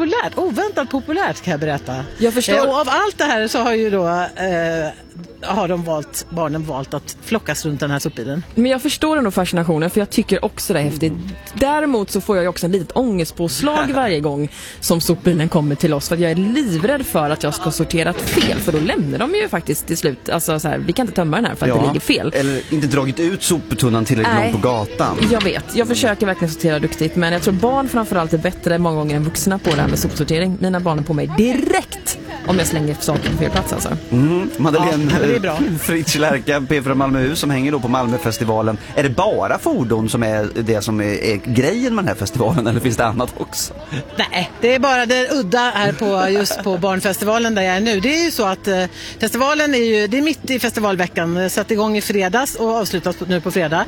populärt, oväntat populärt kan jag berätta. Jag förstår. Och av allt det här så har ju då barnen valt att flockas runt den här sopbilen. Men jag förstår ändå fascinationen, för jag tycker också det är häftigt. Däremot så får jag ju också en litet ångestpåslag varje gång som sopbilen kommer till oss, för att jag är livrädd för att jag ska sortera fel, för då lämnar de ju faktiskt till slut, alltså så här, vi kan inte tömma den här för att det ligger fel. Eller inte dragit ut soptunnan tillräckligt långt på gatan. Jag vet, jag försöker verkligen sortera duktigt, men jag tror barn framförallt är bättre många gånger än vuxna på det här med sopsortering. Mina barn är på mig direkt om jag slänger saker på fel plats alltså. Madeleine, det är bra. Fritz Lärka, P4 Malmöhus, som hänger då på Malmöfestivalen. Är det bara fordon som är det som är grejen med den här festivalen, eller finns det annat också? Nej, det är bara det udda här på barnfestivalen där jag är nu. Det är ju så att festivalen det är mitt i festivalveckan, satt igång i fredags och avslutas nu på fredag.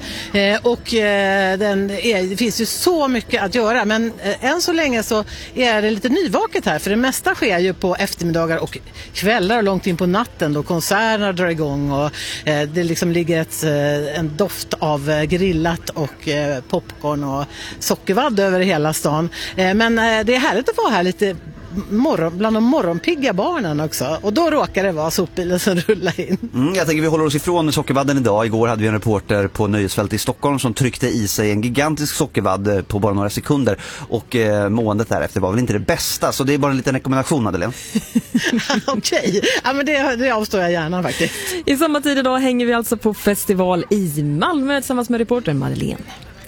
Det finns ju så mycket att göra, men än så länge så är det lite nyvaket här, för det mesta sker ju på eftermiddagar och kvällar och långt in på natten då konserterna drar igång och det liksom ligger en doft av grillat och popcorn och sockervadd över hela stan. Men det är härligt att vara här lite bland de morgonpigga barnen också. Och då råkar det vara sopbilen som rullar in. Jag tänker vi håller oss ifrån sockervadden idag. Igår hade vi en reporter på Nöjesfält i Stockholm som tryckte i sig en gigantisk sockervadd på bara några sekunder. Och måendet därefter var väl inte det bästa. Så det är bara en liten rekommendation, Madeleine. Okej, ja, men det avstår jag gärna faktiskt. I samma tid idag hänger vi alltså på festival i Malmö tillsammans med reportern Madeleine.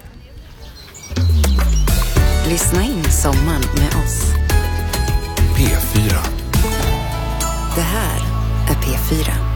Lyssna in sommaren med oss. P4. Det här är P4.